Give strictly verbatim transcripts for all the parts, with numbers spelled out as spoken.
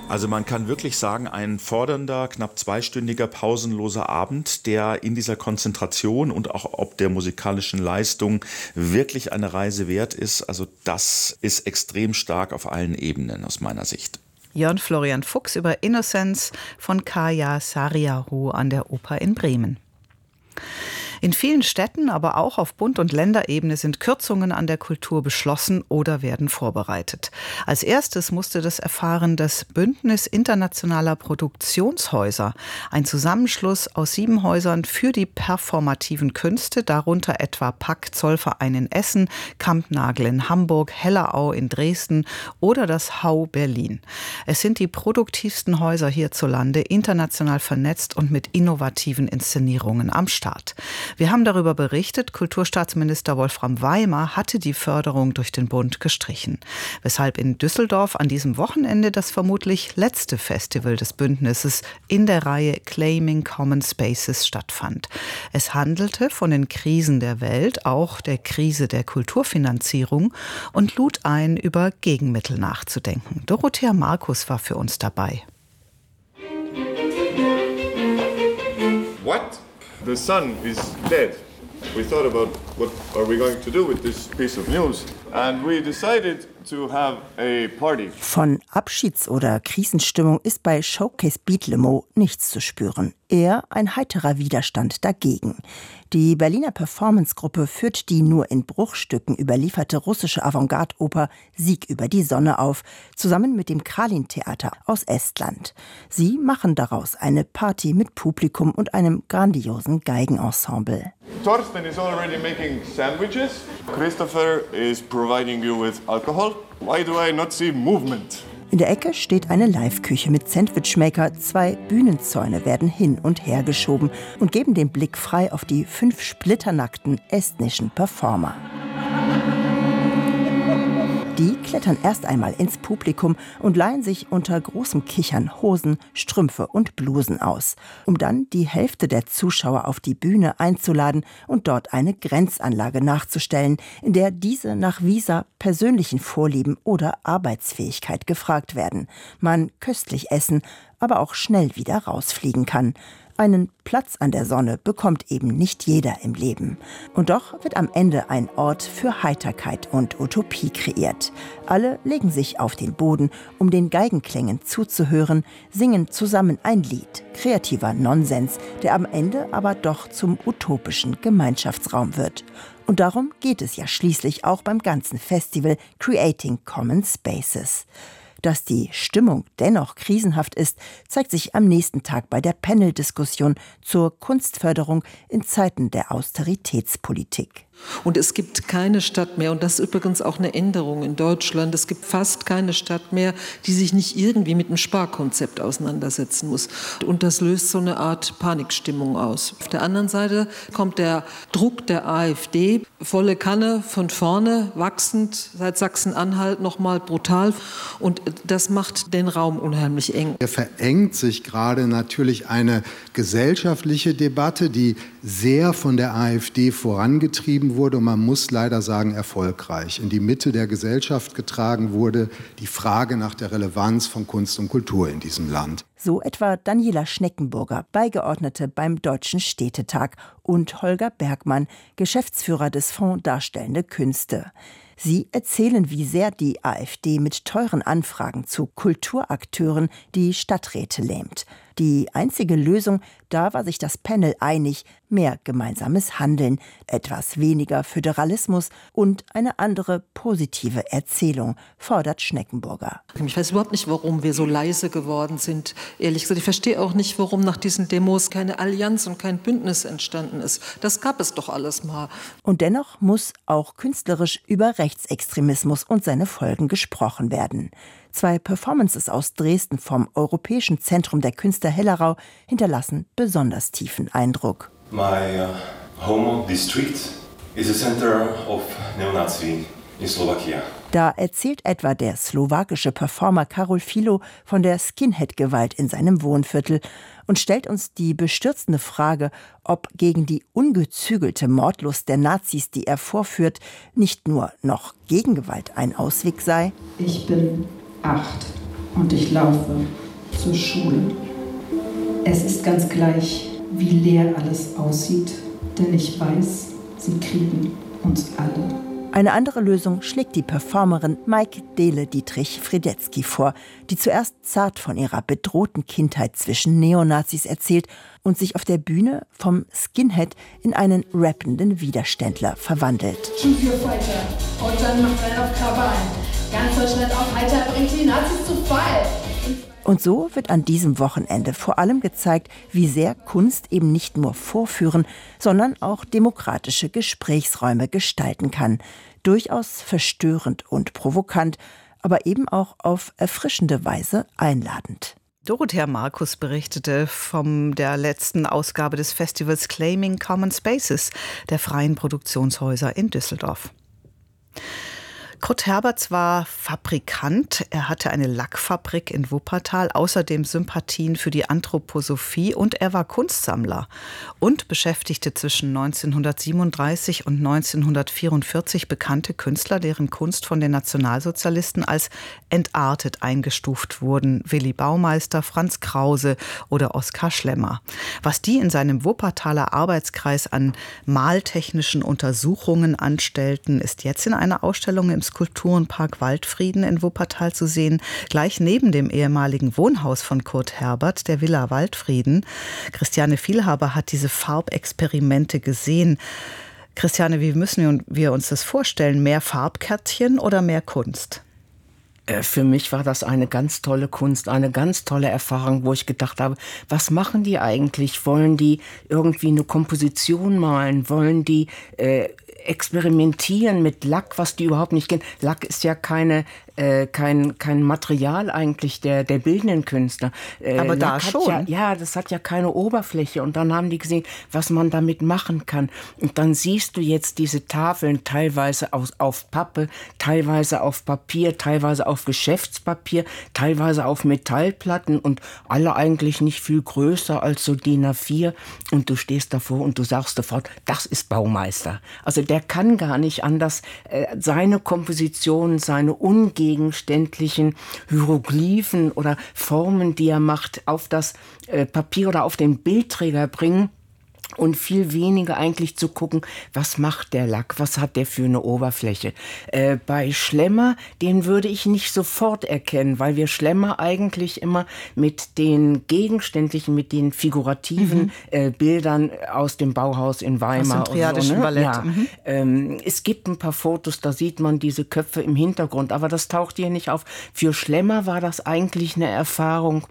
Also man kann wirklich sagen, ein fordernder, knapp zweistündiger, pausenloser Abend, der in dieser Konzentration und auch ob der musikalischen Leistung wirklich eine Reise wert ist. Also das ist extrem stark auf allen Ebenen aus meiner Sicht. Jörn Florian Fuchs über Innocence von Kaya Sariaru an der Oper in Bremen. In vielen Städten, aber auch auf Bund- und Länderebene sind Kürzungen an der Kultur beschlossen oder werden vorbereitet. Als erstes musste das erfahren das Bündnis internationaler Produktionshäuser, ein Zusammenschluss aus sieben Häusern für die performativen Künste, darunter etwa Pack Zollverein in Essen, Kampnagel in Hamburg, Hellerau in Dresden oder das Hau Berlin. Es sind die produktivsten Häuser hierzulande, international vernetzt und mit innovativen Inszenierungen am Start. Wir haben darüber berichtet, Kulturstaatsminister Wolfram Weimar hatte die Förderung durch den Bund gestrichen. Weshalb in Düsseldorf an diesem Wochenende das vermutlich letzte Festival des Bündnisses in der Reihe Claiming Common Spaces stattfand. Es handelte von den Krisen der Welt, auch der Krise der Kulturfinanzierung und lud ein, über Gegenmittel nachzudenken. Dorothea Markus war für uns dabei. What? The sun is dead. We thought about what are we going to do with this piece of news, and we decided to have a party. Von Abschieds- oder Krisenstimmung ist bei Showcase Beat Limo nichts zu spüren. Eher ein heiterer Widerstand dagegen. Die Berliner Performance-Gruppe führt die nur in Bruchstücken überlieferte russische Avantgarde-Oper Sieg über die Sonne auf, zusammen mit dem Kralin-Theater aus Estland. Sie machen daraus eine Party mit Publikum und einem grandiosen Geigenensemble. Thorsten is already making sandwiches. Christopher is providing you with alcohol. Why do I not see movement? In der Ecke steht eine Live-Küche mit Sandwichmaker. Zwei Bühnenzäune werden hin und her geschoben und geben den Blick frei auf die fünf splitternackten estnischen Performer. Die klettern erst einmal ins Publikum und leihen sich unter großem Kichern Hosen, Strümpfe und Blusen aus, um dann die Hälfte der Zuschauer auf die Bühne einzuladen und dort eine Grenzanlage nachzustellen, in der diese nach Visa, persönlichen Vorlieben oder Arbeitsfähigkeit gefragt werden. Man köstlich essen, aber auch schnell wieder rausfliegen kann. Einen Platz an der Sonne bekommt eben nicht jeder im Leben. Und doch wird am Ende ein Ort für Heiterkeit und Utopie kreiert. Alle legen sich auf den Boden, um den Geigenklängen zuzuhören, singen zusammen ein Lied. Kreativer Nonsens, der am Ende aber doch zum utopischen Gemeinschaftsraum wird. Und darum geht es ja schließlich auch beim ganzen Festival Creating Common Spaces. Dass die Stimmung dennoch krisenhaft ist, zeigt sich am nächsten Tag bei der Panel-Diskussion zur Kunstförderung in Zeiten der Austeritätspolitik. Und es gibt keine Stadt mehr, und das ist übrigens auch eine Änderung in Deutschland, es gibt fast keine Stadt mehr, die sich nicht irgendwie mit einem Sparkonzept auseinandersetzen muss. Und das löst so eine Art Panikstimmung aus. Auf der anderen Seite kommt der Druck der AfD, volle Kanne von vorne, wachsend, seit Sachsen-Anhalt nochmal brutal. Und das macht den Raum unheimlich eng. Er verengt sich gerade natürlich eine gesellschaftliche Debatte, die sehr von der AfD vorangetrieben wurde und man muss leider sagen erfolgreich in die Mitte der Gesellschaft getragen wurde, die Frage nach der Relevanz von Kunst und Kultur in diesem Land. So etwa Daniela Schneckenburger, Beigeordnete beim Deutschen Städtetag, und Holger Bergmann, Geschäftsführer des Fonds Darstellende Künste. Sie erzählen, wie sehr die AfD mit teuren Anfragen zu Kulturakteuren die Stadträte lähmt. Die einzige Lösung, da war sich das Panel einig, mehr gemeinsames Handeln, etwas weniger Föderalismus und eine andere positive Erzählung, fordert Schneckenburger. Ich weiß überhaupt nicht, warum wir so leise geworden sind. Ehrlich gesagt, ich verstehe auch nicht, warum nach diesen Demos keine Allianz und kein Bündnis entstanden ist. Das gab es doch alles mal. Und dennoch muss auch künstlerisch über Rechtsextremismus und seine Folgen gesprochen werden. Zwei Performances aus Dresden vom Europäischen Zentrum der Künste Hellerau hinterlassen besonders tiefen Eindruck. My uh, home district is a center of neo-Nazi in Slovakia. Da erzählt etwa der slowakische Performer Karol Filo von der Skinhead-Gewalt in seinem Wohnviertel und stellt uns die bestürzende Frage, ob gegen die ungezügelte Mordlust der Nazis, die er vorführt, nicht nur noch Gegengewalt ein Ausweg sei. Ich bin acht. und ich laufe zur Schule. Es ist ganz gleich, wie leer alles aussieht, denn ich weiß, sie kriegen uns alle. Eine andere Lösung schlägt die Performerin Maike Dehle-Dietrich-Friedetzky vor, die zuerst zart von ihrer bedrohten Kindheit zwischen Neonazis erzählt und sich auf der Bühne vom Skinhead in einen rappenden Widerständler verwandelt. Choose your fighter und dann macht einen auf Krawall. Ganz Deutschland auf Heiter bringt die Nazis zu Fall. Und so wird an diesem Wochenende vor allem gezeigt, wie sehr Kunst eben nicht nur vorführen, sondern auch demokratische Gesprächsräume gestalten kann. Durchaus verstörend und provokant, aber eben auch auf erfrischende Weise einladend. Dorothea Markus berichtete von der letzten Ausgabe des Festivals Claiming Common Spaces der freien Produktionshäuser in Düsseldorf. Kurt Herberts war Fabrikant. Er hatte eine Lackfabrik in Wuppertal, außerdem Sympathien für die Anthroposophie und er war Kunstsammler und beschäftigte zwischen neunzehnhundertsiebenunddreißig und neunzehnhundertvierundvierzig bekannte Künstler, deren Kunst von den Nationalsozialisten als entartet eingestuft wurden. Willi Baumeister, Franz Krause oder Oskar Schlemmer. Was die in seinem Wuppertaler Arbeitskreis an maltechnischen Untersuchungen anstellten, ist jetzt in einer Ausstellung im Skulpturenpark Waldfrieden in Wuppertal zu sehen, gleich neben dem ehemaligen Wohnhaus von Kurt Herbert, der Villa Waldfrieden. Christiane Vielhaber hat diese Farbexperimente gesehen. Christiane, wie müssen wir uns das vorstellen? Mehr Farbkärtchen oder mehr Kunst? Für mich war das eine ganz tolle Kunst, eine ganz tolle Erfahrung, wo ich gedacht habe, was machen die eigentlich? Wollen die irgendwie eine Komposition malen? Wollen die äh, experimentieren mit Lack, was die überhaupt nicht kennen? Lack ist ja keine äh, kein kein Material eigentlich der der bildenden Künstler. Äh, Aber da Lack hat schon. Ja, ja, das hat ja keine Oberfläche. Und dann haben die gesehen, was man damit machen kann. Und dann siehst du jetzt diese Tafeln teilweise aus, auf Pappe, teilweise auf Papier, teilweise auf Geschäftspapier, teilweise auf Metallplatten und alle eigentlich nicht viel größer als so D I N A vier. Und du stehst davor und du sagst sofort, das ist Baumeister. Also der kann gar nicht anders. Äh, seine Komposition, seine ungegenständlichen Hieroglyphen oder Formen, die er macht, auf das äh, Papier oder auf den Bildträger bringen. Und viel weniger eigentlich zu gucken, was macht der Lack, was hat der für eine Oberfläche. Äh, bei Schlemmer, den würde ich nicht sofort erkennen, weil wir Schlemmer eigentlich immer mit den gegenständlichen, mit den figurativen mhm. äh, Bildern aus dem Bauhaus in Weimar. Aus dem triadischen so, ne? Ballett. Ja. Mhm. Ähm, es gibt ein paar Fotos, da sieht man diese Köpfe im Hintergrund, aber das taucht hier nicht auf. Für Schlemmer war das eigentlich eine Erfahrung,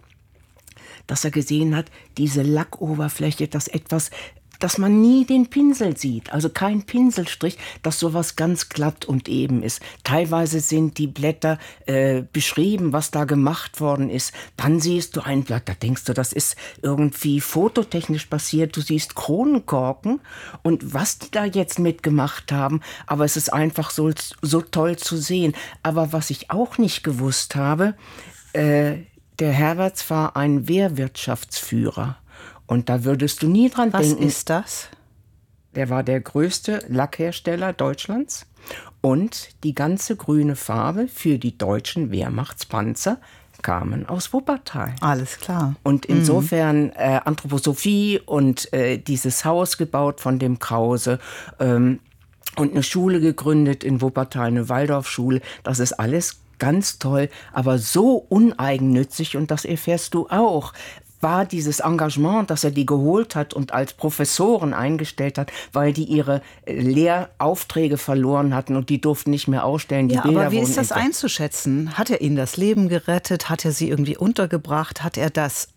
dass er gesehen hat, diese Lackoberfläche, dass etwas, dass man nie den Pinsel sieht, also kein Pinselstrich, dass sowas ganz glatt und eben ist. Teilweise sind die Blätter äh, beschrieben, was da gemacht worden ist. Dann siehst du ein Blatt, da denkst du, das ist irgendwie fototechnisch passiert. Du siehst Kronenkorken und was die da jetzt mitgemacht haben, aber es ist einfach so, so toll zu sehen. Aber was ich auch nicht gewusst habe, äh, der Herberts war ein Wehrwirtschaftsführer. Und da würdest du nie dran Was denken. Was ist das? Der war der größte Lackhersteller Deutschlands. Und die ganze grüne Farbe für die deutschen Wehrmachtspanzer kamen aus Wuppertal. Alles klar. Und insofern äh, Anthroposophie und äh, dieses Haus gebaut von dem Krause ähm, und eine Schule gegründet in Wuppertal, eine Waldorfschule. Das ist alles ganz toll, aber so uneigennützig, und das erfährst du auch, war dieses Engagement, dass er die geholt hat und als Professoren eingestellt hat, weil die ihre Lehraufträge verloren hatten und die durften nicht mehr ausstellen. Die ja, Bilder aber wie wurden ist das entdeckt. einzuschätzen? Hat er ihnen das Leben gerettet? Hat er sie irgendwie untergebracht? Hat er das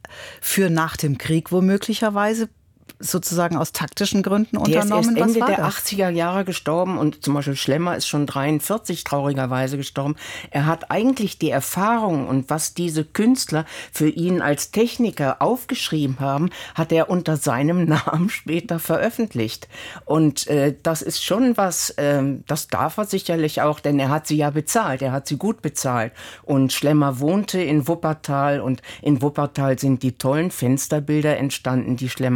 für nach dem Krieg womöglicherweise sozusagen aus taktischen Gründen unternommen? Der ist erst Ende Was war der das? achtziger Jahre gestorben und zum Beispiel Schlemmer ist schon dreiundvierzig traurigerweise gestorben. Er hat eigentlich die Erfahrung und was diese Künstler für ihn als Techniker aufgeschrieben haben, hat er unter seinem Namen später veröffentlicht. Und äh, das ist schon was, äh, das darf er sicherlich auch, denn er hat sie ja bezahlt, er hat sie gut bezahlt. Und Schlemmer wohnte in Wuppertal und in Wuppertal sind die tollen Fensterbilder entstanden, die Schlemmer gemalt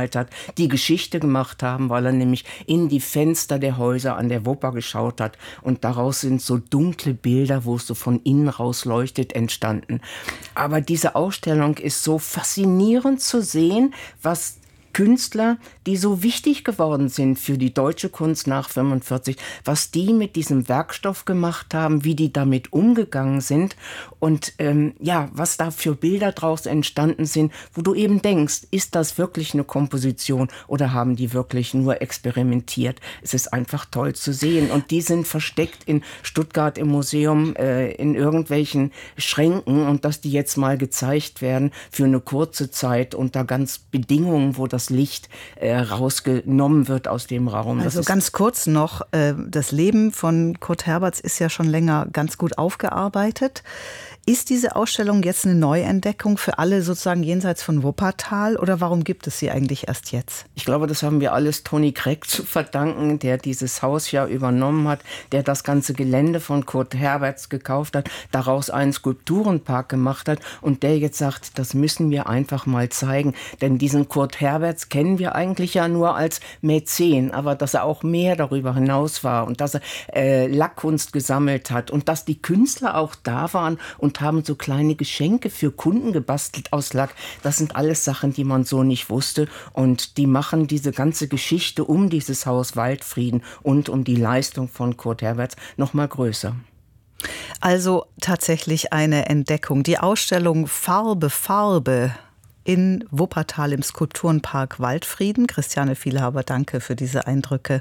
ausgemalt hat, die Geschichte gemacht haben, weil er nämlich in die Fenster der Häuser an der Wupper geschaut hat und daraus sind so dunkle Bilder, wo es so von innen raus leuchtet, entstanden. Aber diese Ausstellung ist so faszinierend zu sehen, was Künstler, die so wichtig geworden sind für die deutsche Kunst nach fünfundvierzig, was die mit diesem Werkstoff gemacht haben, wie die damit umgegangen sind und ähm, ja, was da für Bilder draus entstanden sind, wo du eben denkst, ist das wirklich eine Komposition oder haben die wirklich nur experimentiert? Es ist einfach toll zu sehen und die sind versteckt in Stuttgart im Museum äh, in irgendwelchen Schränken und dass die jetzt mal gezeigt werden für eine kurze Zeit unter ganz Bedingungen, wo das Licht äh, rausgenommen wird aus dem Raum. Also ganz kurz noch, äh, das Leben von Kurt Herberts ist ja schon länger ganz gut aufgearbeitet. Ist diese Ausstellung jetzt eine Neuentdeckung für alle sozusagen jenseits von Wuppertal oder warum gibt es sie eigentlich erst jetzt? Ich glaube, das haben wir alles Toni Kreck zu verdanken, der dieses Haus ja übernommen hat, der das ganze Gelände von Kurt Herberts gekauft hat, daraus einen Skulpturenpark gemacht hat und der jetzt sagt, das müssen wir einfach mal zeigen. Denn diesen Kurt Herberts kennen wir eigentlich ja nur als Mäzen, aber dass er auch mehr darüber hinaus war und dass er äh, Lackkunst gesammelt hat und dass die Künstler auch da waren und haben so kleine Geschenke für Kunden gebastelt aus Lack. Das sind alles Sachen, die man so nicht wusste und die machen diese ganze Geschichte um dieses Haus Waldfrieden und um die Leistung von Kurt Herberts noch mal größer. Also tatsächlich eine Entdeckung. Die Ausstellung Farbe, Farbe in Wuppertal im Skulpturenpark Waldfrieden. Christiane Vielhaber, danke für diese Eindrücke.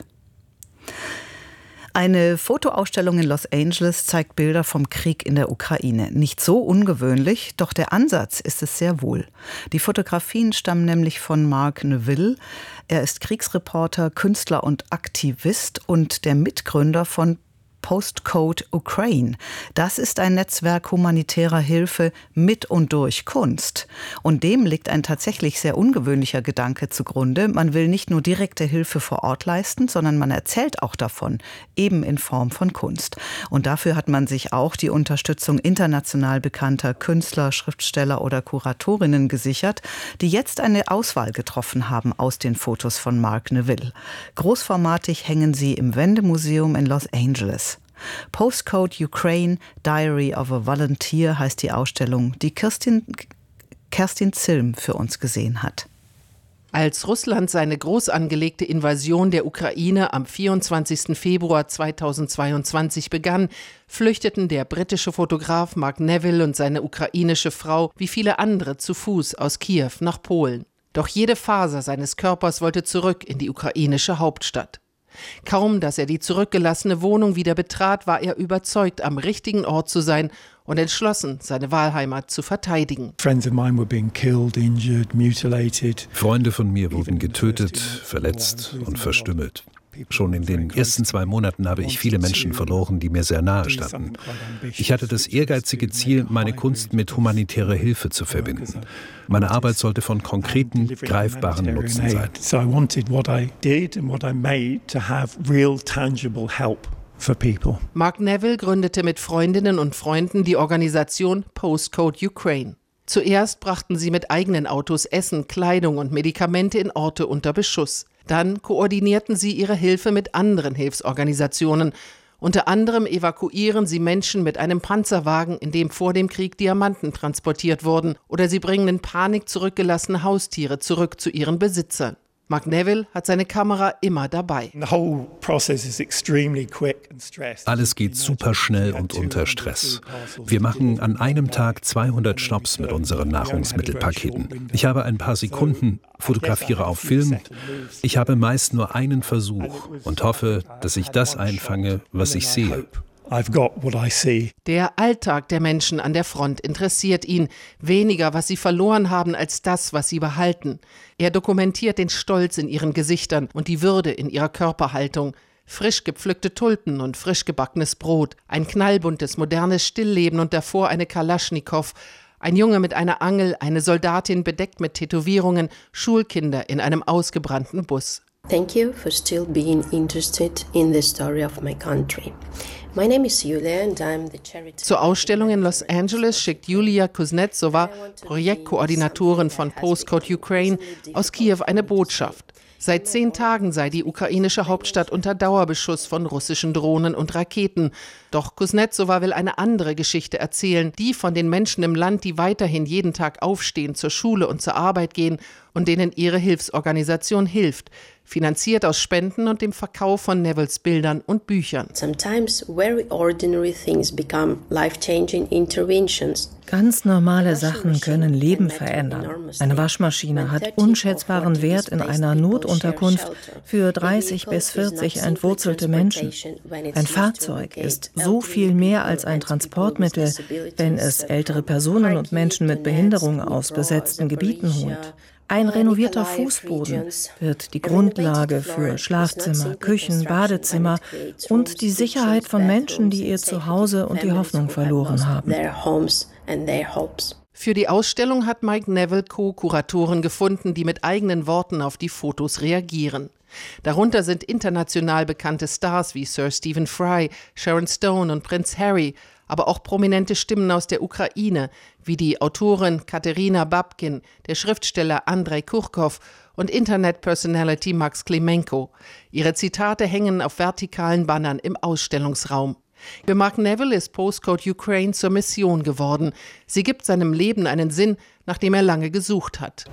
Eine Fotoausstellung in Los Angeles zeigt Bilder vom Krieg in der Ukraine. Nicht so ungewöhnlich, doch der Ansatz ist es sehr wohl. Die Fotografien stammen nämlich von Mark Neville. Er ist Kriegsreporter, Künstler und Aktivist und der Mitgründer von Postcode Ukraine. Das ist ein Netzwerk humanitärer Hilfe mit und durch Kunst. Und dem liegt ein tatsächlich sehr ungewöhnlicher Gedanke zugrunde. Man will nicht nur direkte Hilfe vor Ort leisten, sondern man erzählt auch davon, eben in Form von Kunst. Und dafür hat man sich auch die Unterstützung international bekannter Künstler, Schriftsteller oder Kuratorinnen gesichert, die jetzt eine Auswahl getroffen haben aus den Fotos von Mark Neville. Großformatig hängen sie im Wendemuseum in Los Angeles. Postcode Ukraine, Diary of a Volunteer heißt die Ausstellung, die Kirstin, Kerstin Zilm für uns gesehen hat. Als Russland seine groß angelegte Invasion der Ukraine am vierundzwanzigsten Februar zweitausendzweiundzwanzig begann, flüchteten der britische Fotograf Mark Neville und seine ukrainische Frau wie viele andere zu Fuß aus Kiew nach Polen. Doch jede Faser seines Körpers wollte zurück in die ukrainische Hauptstadt. Kaum, dass er die zurückgelassene Wohnung wieder betrat, war er überzeugt, am richtigen Ort zu sein und entschlossen, seine Wahlheimat zu verteidigen. Freunde von mir wurden getötet, verletzt und verstümmelt. Schon in den ersten zwei Monaten habe ich viele Menschen verloren, die mir sehr nahe standen. Ich hatte das ehrgeizige Ziel, meine Kunst mit humanitärer Hilfe zu verbinden. Meine Arbeit sollte von konkreten, greifbaren Nutzen sein. Mark Neville gründete mit Freundinnen und Freunden die Organisation Postcode Ukraine. Zuerst brachten sie mit eigenen Autos Essen, Kleidung und Medikamente in Orte unter Beschuss. Dann koordinierten sie ihre Hilfe mit anderen Hilfsorganisationen. Unter anderem evakuieren sie Menschen mit einem Panzerwagen, in dem vor dem Krieg Diamanten transportiert wurden, oder sie bringen in Panik zurückgelassene Haustiere zurück zu ihren Besitzern. Mark Neville hat seine Kamera immer dabei. Alles geht super schnell und unter Stress. Wir machen an einem Tag zweihundert Stops mit unseren Nahrungsmittelpaketen. Ich habe ein paar Sekunden, fotografiere auf Film. Ich habe meist nur einen Versuch und hoffe, dass ich das einfange, was ich sehe. Der Alltag der Menschen an der Front interessiert ihn. Weniger, was sie verloren haben, als das, was sie behalten. Er dokumentiert den Stolz in ihren Gesichtern und die Würde in ihrer Körperhaltung. Frisch gepflückte Tulpen und frisch gebackenes Brot. Ein knallbuntes, modernes Stillleben und davor eine Kalaschnikow. Ein Junge mit einer Angel, eine Soldatin bedeckt mit Tätowierungen, Schulkinder in einem ausgebrannten Bus. Thank you for still being interested in the story of my country. My name is Julia and I'm the charity. Zur Ausstellung in Los Angeles schickt Julia Kuznetsova, Projektkoordinatorin von Postcode Ukraine, aus Kiew eine Botschaft. Seit zehn Tagen sei die ukrainische Hauptstadt unter Dauerbeschuss von russischen Drohnen und Raketen. Doch Kuznetsova will eine andere Geschichte erzählen, die von den Menschen im Land, die weiterhin jeden Tag aufstehen, zur Schule und zur Arbeit gehen und denen ihre Hilfsorganisation hilft. Finanziert aus Spenden und dem Verkauf von Nevilles Bildern und Büchern. Sometimes very ordinary things become life-changing interventions. Ganz normale Sachen können Leben verändern. Eine Waschmaschine hat unschätzbaren Wert in einer Notunterkunft für dreißig bis vierzig entwurzelte Menschen. Ein Fahrzeug ist so viel mehr als ein Transportmittel, wenn es ältere Personen und Menschen mit Behinderung aus besetzten Gebieten holt. Ein renovierter Fußboden wird die Grundlage für Schlafzimmer, Küchen, Badezimmer und die Sicherheit von Menschen, die ihr Zuhause und die Hoffnung verloren haben. Für die Ausstellung hat Mike Neville Co-Kuratoren gefunden, die mit eigenen Worten auf die Fotos reagieren. Darunter sind international bekannte Stars wie Sir Stephen Fry, Sharon Stone und Prinz Harry, aber auch prominente Stimmen aus der Ukraine, wie die Autorin Katerina Babkin, der Schriftsteller Andrei Kurkow und Internet-Personality Max Klimenko. Ihre Zitate hängen auf vertikalen Bannern im Ausstellungsraum. Für Mark Neville ist Postcode Ukraine zur Mission geworden. Sie gibt seinem Leben einen Sinn, nachdem er lange gesucht hat.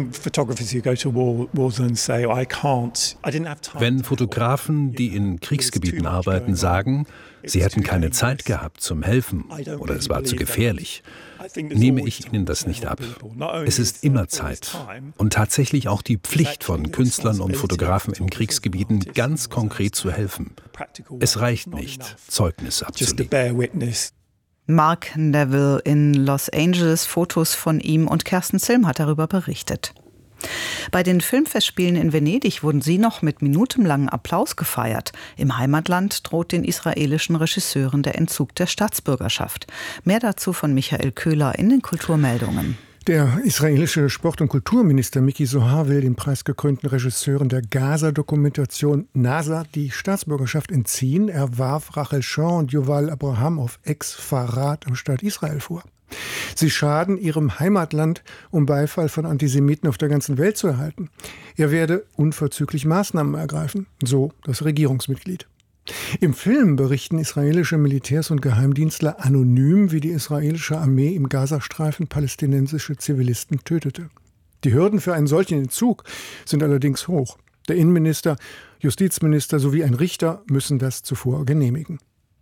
Wenn Fotografen, die in Kriegsgebieten arbeiten, sagen, sie hätten keine Zeit gehabt zum Helfen oder es war zu gefährlich, nehme ich ihnen das nicht ab. Es ist immer Zeit und tatsächlich auch die Pflicht von Künstlern und Fotografen in Kriegsgebieten, ganz konkret zu helfen. Es reicht nicht, Zeugnisse abzulegen. Mark Neville in Los Angeles, Fotos von ihm und Kerstin Zilm hat darüber berichtet. Bei den Filmfestspielen in Venedig wurden sie noch mit minutenlangem Applaus gefeiert. Im Heimatland droht den israelischen Regisseuren der Entzug der Staatsbürgerschaft. Mehr dazu von Michael Köhler in den Kulturmeldungen. Der israelische Sport- und Kulturminister Miki Zohar will den preisgekrönten Regisseuren der Gaza-Dokumentation NASA die Staatsbürgerschaft entziehen. Er warf Rachel Shaw und Yuval Abraham auf Ex-Verrat am Staat Israel vor. Sie schaden ihrem Heimatland, um Beifall von Antisemiten auf der ganzen Welt zu erhalten. Er werde unverzüglich Maßnahmen ergreifen, so das Regierungsmitglied. Im Film berichten israelische Militärs und Geheimdienstler anonym, wie die israelische Armee im Gazastreifen palästinensische Zivilisten tötete. Die Hürden für einen solchen Entzug sind allerdings hoch. Der Innenminister, Justizminister sowie ein Richter müssen das zuvor genehmigen.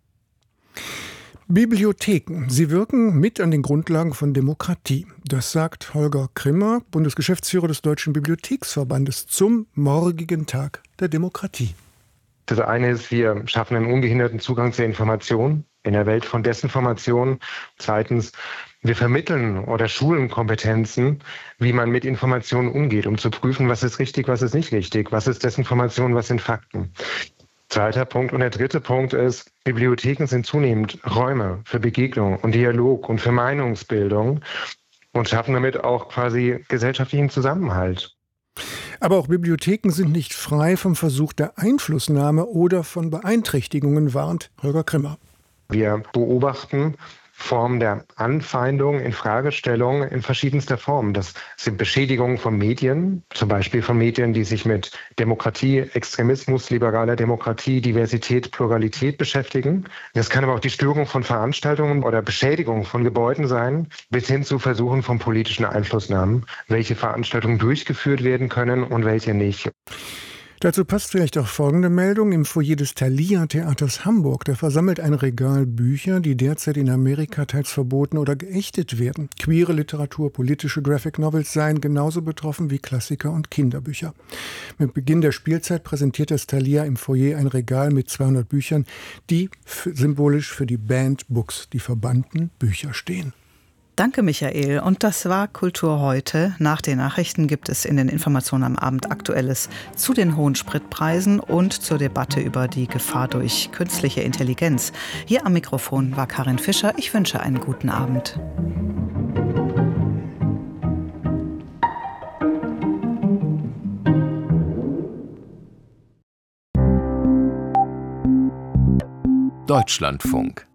Bibliotheken, sie wirken mit an den Grundlagen von Demokratie. Das sagt Holger Krimmer, Bundesgeschäftsführer des Deutschen Bibliotheksverbandes, zum morgigen Tag der Demokratie. Das eine ist, wir schaffen einen ungehinderten Zugang zur Information in der Welt von Desinformation. Zweitens, wir vermitteln oder schulen Kompetenzen, wie man mit Informationen umgeht, um zu prüfen, was ist richtig, was ist nicht richtig, was ist Desinformation, was sind Fakten. Zweiter Punkt. Und der dritte Punkt ist, Bibliotheken sind zunehmend Räume für Begegnung und Dialog und für Meinungsbildung und schaffen damit auch quasi gesellschaftlichen Zusammenhalt. Aber auch Bibliotheken sind nicht frei vom Versuch der Einflussnahme oder von Beeinträchtigungen, warnt Holger Krimmer. Wir beobachten Formen der Anfeindung, Infragestellung in verschiedenster Form. Das sind Beschädigungen von Medien, zum Beispiel von Medien, die sich mit Demokratie, Extremismus, liberaler Demokratie, Diversität, Pluralität beschäftigen. Das kann aber auch die Störung von Veranstaltungen oder Beschädigung von Gebäuden sein, bis hin zu Versuchen von politischen Einflussnahmen, welche Veranstaltungen durchgeführt werden können und welche nicht. Dazu passt vielleicht auch folgende Meldung. Im Foyer des Thalia-Theaters Hamburg, da versammelt ein Regal Bücher, die derzeit in Amerika teils verboten oder geächtet werden. Queere Literatur, politische Graphic Novels seien genauso betroffen wie Klassiker und Kinderbücher. Mit Beginn der Spielzeit präsentiert das Thalia im Foyer ein Regal mit zweihundert Büchern, die symbolisch für die Banned Books, die verbannten Bücher, stehen. Danke, Michael. Und das war Kultur heute. Nach den Nachrichten gibt es in den Informationen am Abend Aktuelles zu den hohen Spritpreisen und zur Debatte über die Gefahr durch künstliche Intelligenz. Hier am Mikrofon war Karin Fischer. Ich wünsche einen guten Abend. Deutschlandfunk.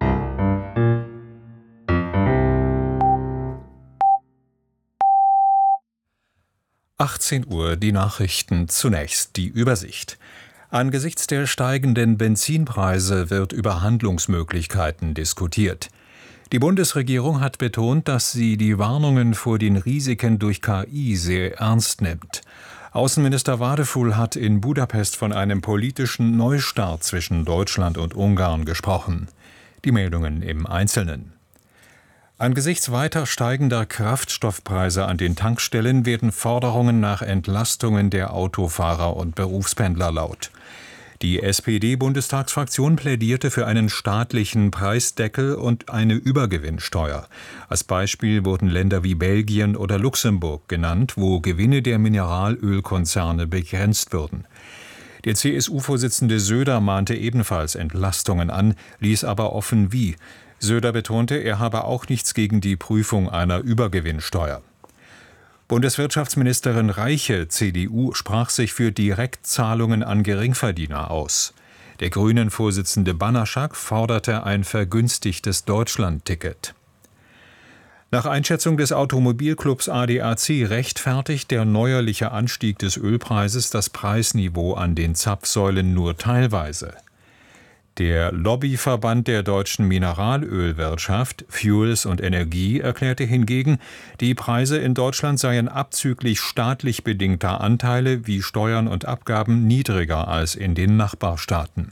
achtzehn Uhr, die Nachrichten, zunächst die Übersicht. Angesichts der steigenden Benzinpreise wird über Handlungsmöglichkeiten diskutiert. Die Bundesregierung hat betont, dass sie die Warnungen vor den Risiken durch K I sehr ernst nimmt. Außenminister Wadefuhl hat in Budapest von einem politischen Neustart zwischen Deutschland und Ungarn gesprochen. Die Meldungen im Einzelnen. Angesichts weiter steigender Kraftstoffpreise an den Tankstellen werden Forderungen nach Entlastungen der Autofahrer und Berufspendler laut. Die S P D-Bundestagsfraktion plädierte für einen staatlichen Preisdeckel und eine Übergewinnsteuer. Als Beispiel wurden Länder wie Belgien oder Luxemburg genannt, wo Gewinne der Mineralölkonzerne begrenzt würden. Der C S U-Vorsitzende Söder mahnte ebenfalls Entlastungen an, ließ aber offen wie. Söder betonte, er habe auch nichts gegen die Prüfung einer Übergewinnsteuer. Bundeswirtschaftsministerin Reiche, C D U, sprach sich für Direktzahlungen an Geringverdiener aus. Der Grünen-Vorsitzende Banaschak forderte ein vergünstigtes Deutschland-Ticket. Nach Einschätzung des Automobilclubs A D A C rechtfertigt der neuerliche Anstieg des Ölpreises das Preisniveau an den Zapfsäulen nur teilweise. Der Lobbyverband der deutschen Mineralölwirtschaft, Fuels und Energie, erklärte hingegen, die Preise in Deutschland seien abzüglich staatlich bedingter Anteile wie Steuern und Abgaben niedriger als in den Nachbarstaaten.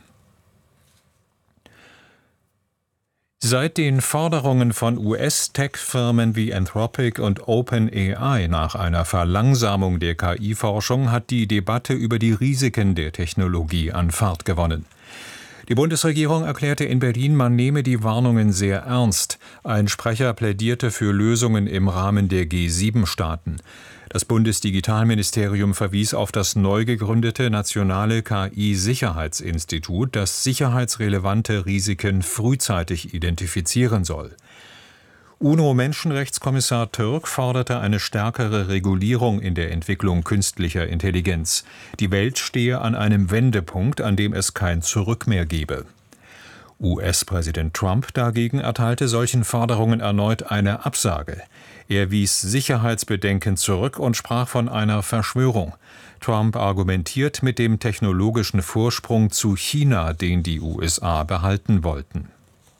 Seit den Forderungen von U S-Tech-Firmen wie Anthropic und OpenAI nach einer Verlangsamung der K I-Forschung hat die Debatte über die Risiken der Technologie an Fahrt gewonnen. Die Bundesregierung erklärte in Berlin, man nehme die Warnungen sehr ernst. Ein Sprecher plädierte für Lösungen im Rahmen der G sieben Staaten. Das Bundesdigitalministerium verwies auf das neu gegründete Nationale K I-Sicherheitsinstitut, das sicherheitsrelevante Risiken frühzeitig identifizieren soll. UNO-Menschenrechtskommissar Türk forderte eine stärkere Regulierung in der Entwicklung künstlicher Intelligenz. Die Welt stehe an einem Wendepunkt, an dem es kein Zurück mehr gebe. U S-Präsident Trump dagegen erteilte solchen Forderungen erneut eine Absage. Er wies Sicherheitsbedenken zurück und sprach von einer Verschwörung. Trump argumentiert mit dem technologischen Vorsprung zu China, den die U S A behalten wollten.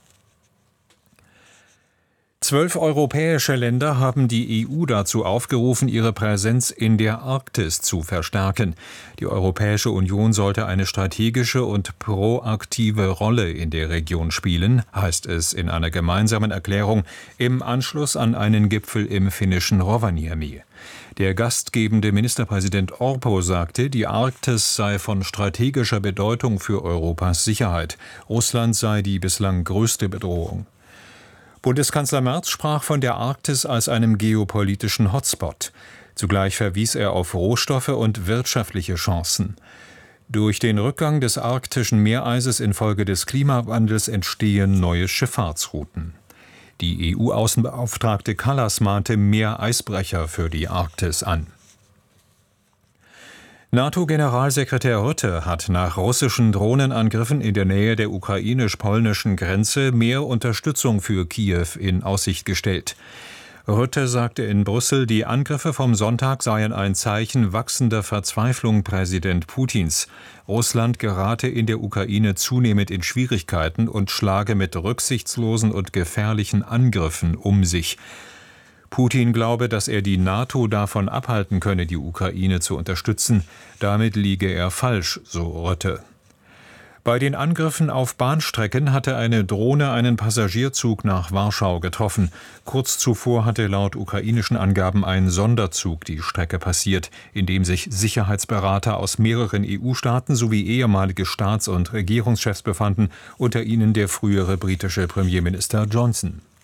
Zwölf europäische Länder haben die E U dazu aufgerufen, ihre Präsenz in der Arktis zu verstärken. Die Europäische Union sollte eine strategische und proaktive Rolle in der Region spielen, heißt es in einer gemeinsamen Erklärung im Anschluss an einen Gipfel im finnischen Rovaniemi. Der gastgebende Ministerpräsident Orpo sagte, die Arktis sei von strategischer Bedeutung für Europas Sicherheit. Russland sei die bislang größte Bedrohung. Bundeskanzler Merz sprach von der Arktis als einem geopolitischen Hotspot. Zugleich verwies er auf Rohstoffe und wirtschaftliche Chancen. Durch den Rückgang des arktischen Meereises infolge des Klimawandels entstehen neue Schifffahrtsrouten. Die E U-Außenbeauftragte Kallas mahnte mehr Eisbrecher für die Arktis an. NATO-Generalsekretär Rutte hat nach russischen Drohnenangriffen in der Nähe der ukrainisch-polnischen Grenze mehr Unterstützung für Kiew in Aussicht gestellt. Rutte sagte in Brüssel, die Angriffe vom Sonntag seien ein Zeichen wachsender Verzweiflung Präsident Putins. Russland gerate in der Ukraine zunehmend in Schwierigkeiten und schlage mit rücksichtslosen und gefährlichen Angriffen um sich. Putin glaube, dass er die NATO davon abhalten könne, die Ukraine zu unterstützen. Damit liege er falsch, so Rutte. Bei den Angriffen auf Bahnstrecken hatte eine Drohne einen Passagierzug nach Warschau getroffen. Kurz zuvor hatte laut ukrainischen Angaben ein Sonderzug die Strecke passiert, in dem sich Sicherheitsberater aus mehreren E U-Staaten sowie ehemalige Staats- und Regierungschefs befanden, unter ihnen der frühere britische Premierminister Johnson.